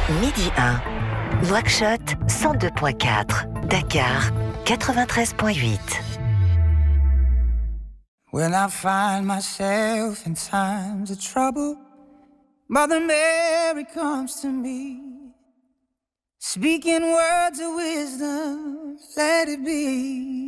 Midi 1, Nouakchott 102.4, Dakar 93.8. When I find myself in times of trouble, Mother Mary comes to me, speaking words of wisdom, let it be.